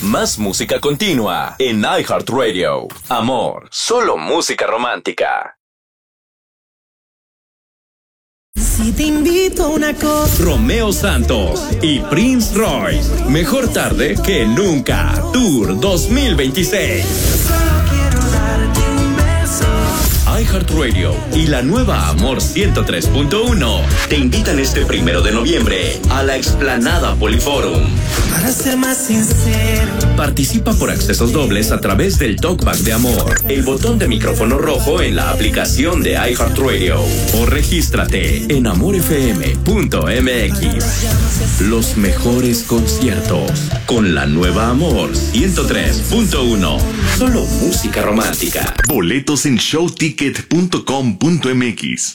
Más música continua en iHeartRadio. Amor, solo música romántica. Si te invito a una cosa. Romeo Santos y Prince Royce. Mejor tarde que nunca. Tour 2026. Solo quiero darte un beso. iHeartRadio y la nueva Amor 103.1 te invitan este 1 de noviembre a la Explanada Poliforum. Para ser más sincero, Participa por accesos dobles a través del Talkback de Amor, el botón de micrófono rojo en la aplicación de iHeartRadio o regístrate en amorfm.mx. Los mejores conciertos con la nueva Amor 103.1. Solo música romántica. Boletos en showticket.com.mx.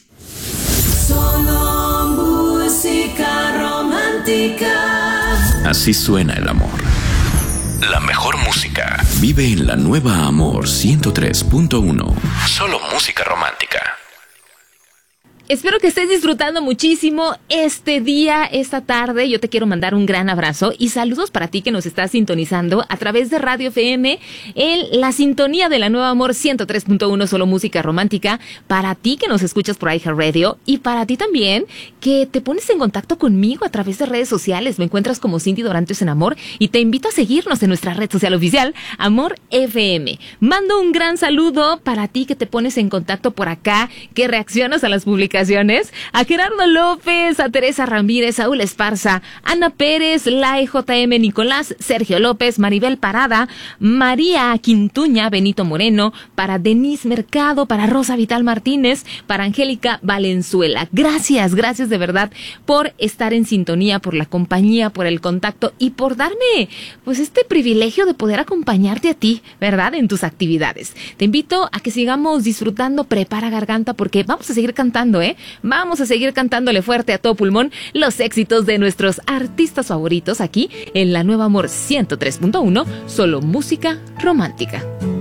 solo música romántica. Así suena el amor. La mejor música vive en la nueva Amor 103.1. Solo música romántica. Espero que estés disfrutando muchísimo este día, esta tarde. Yo te quiero mandar un gran abrazo y saludos para ti que nos estás sintonizando a través de Radio FM en la sintonía de la nueva Amor 103.1, solo música romántica. Para ti que nos escuchas por iHeartRadio y para ti también que te pones en contacto conmigo a través de redes sociales. Me encuentras como Cindy Dorantes en Amor y te invito a seguirnos en nuestra red social oficial, Amor FM. Mando un gran saludo para ti que te pones en contacto por acá, que reaccionas a las publicaciones. A Gerardo López, a Teresa Ramírez, Saúl Esparza, Ana Pérez, Lai JM Nicolás, Sergio López, Maribel Parada, María Quintuña, Benito Moreno, para Denise Mercado, para Rosa Vital Martínez, para Angélica Valenzuela. Gracias de verdad por estar en sintonía, por la compañía, por el contacto y por darme pues este privilegio de poder acompañarte a ti, ¿verdad? En tus actividades. Te invito a que sigamos disfrutando Prepara Garganta porque vamos a seguir cantando, Vamos a seguir cantándole fuerte a todo pulmón los éxitos de nuestros artistas favoritos aquí en la nueva Amor 103.1, solo música romántica.